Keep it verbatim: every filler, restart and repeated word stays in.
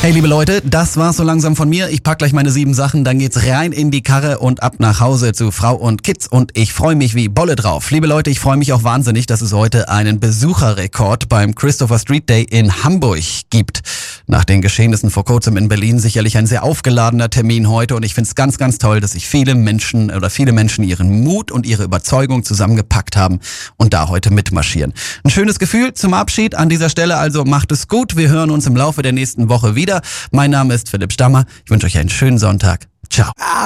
Hey liebe Leute, das war's so langsam von mir. Ich pack gleich meine sieben Sachen, dann geht's rein in die Karre und ab nach Hause zu Frau und Kids und ich freue mich wie Bolle drauf. Liebe Leute, ich freue mich auch wahnsinnig, dass es heute einen Besucherrekord beim Christopher Street Day in Hamburg gibt. Nach den Geschehnissen vor kurzem in Berlin sicherlich ein sehr aufgeladener Termin heute und ich find's ganz, ganz toll, dass sich viele Menschen oder viele Menschen ihren Mut und ihre Überzeugung zusammengepackt haben und da heute mitmarschieren. Ein schönes Gefühl zum Abschied an dieser Stelle, also macht es gut. Wir hören uns im Laufe der nächsten Woche wieder. Mein Name ist Philipp Stammer. Ich wünsche euch einen schönen Sonntag. Ciao.